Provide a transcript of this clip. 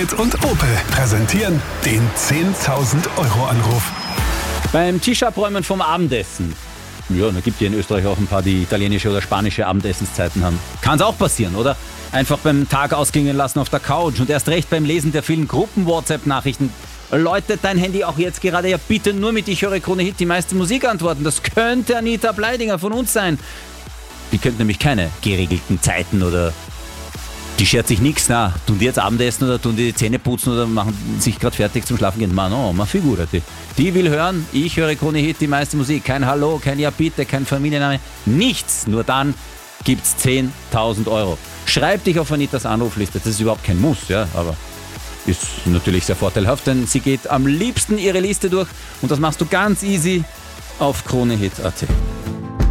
Hit und Opel präsentieren den 10.000 Euro Anruf. Beim Tischabräumen vom Abendessen. Ja, da gibt ja in Österreich auch ein paar, die italienische oder spanische Abendessenszeiten haben. Kann es auch passieren, oder? Einfach beim Tag ausklingen lassen auf der Couch und erst recht beim Lesen der vielen Gruppen-WhatsApp-Nachrichten. Läutet dein Handy auch jetzt gerade? Ja, bitte nur mit Ich höre Krone Hit die meiste Musik antworten. Das könnte Anita Bleidinger von uns sein. Die kennt nämlich keine geregelten Zeiten oder die schert sich nichts. Na, tun die jetzt Abendessen oder tun die Zähne putzen oder machen sich gerade fertig zum Schlafen gehen? Ma figurati. Die will hören, Ich höre Krone Hit die meiste Musik. Kein Hallo, kein Ja bitte, kein Familienname, nichts. Nur dann gibt's 10.000 Euro. Schreib dich auf Anitas Anrufliste. Das ist überhaupt kein Muss, ja, aber ist natürlich sehr vorteilhaft, denn sie geht am liebsten ihre Liste durch und das machst du ganz easy auf kronehit.at.